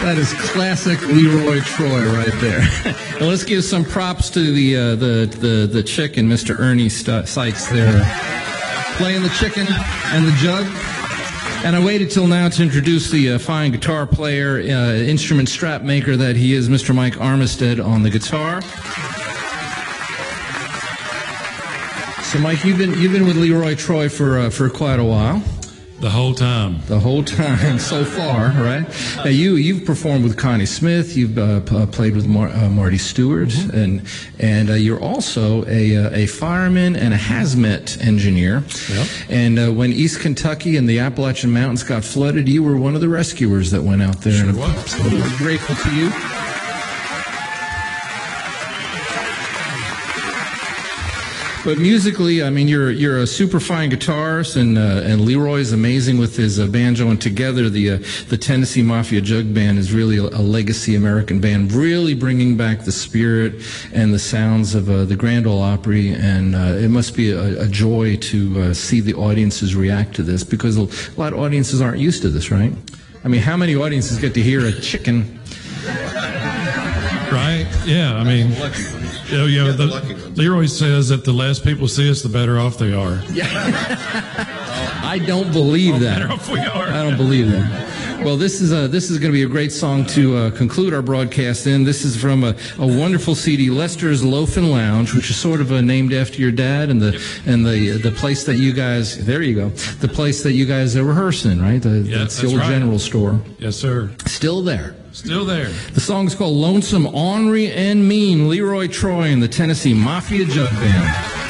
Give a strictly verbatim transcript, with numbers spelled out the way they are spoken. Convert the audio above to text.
That is classic Leroy Troy right there. And let's give some props to the uh, the, the the chicken, Mister Ernie St- Sykes there, playing the chicken and the jug. And I waited till now to introduce the uh, fine guitar player, uh, instrument strap maker that he is, Mister Mike Armistead on the guitar. So, Mike, you've been you've been with Leroy Troy for uh, for quite a while. The whole time. The whole time so far, right? Now you you've performed with Connie Smith. You've uh, p- played with Mar- uh, Marty Stewart, mm-hmm. and and uh, you're also a uh, a fireman and a hazmat engineer. Yep. And uh, when East Kentucky and the Appalachian Mountains got flooded, you were one of the rescuers that went out there. Sure and was. So we're grateful to you. But musically, I mean, you're you're a super fine guitarist, and uh, and Leroy's amazing with his uh, banjo. And together, the uh, the Tennessee Mafia Jug Band is really a, a legacy American band, really bringing back the spirit and the sounds of uh, the Grand Ole Opry. And uh, it must be a, a joy to uh, see the audiences react to this, because a lot of audiences aren't used to this, right? I mean, how many audiences get to hear a chicken? Right? Yeah, I mean, you know, you know, the, Leroy says that the less people see us, the better off they are. Yeah. I don't believe that. The better off we are. I don't believe that. Well, this is a, this is going to be a great song to uh, conclude our broadcast in. This is from a, a wonderful C D, Lester's Loaf and Lounge, which is sort of uh, named after your dad and the and the the place that you guys. There you go. The place that you guys uh, rehearse in, right? The, Yeah, that's the that's old right. General Store. Yes, sir. Still there. Still there. The song's called Lonesome, Ornery, and Mean, Leroy Troy and the Tennessee Mafia Jug Band.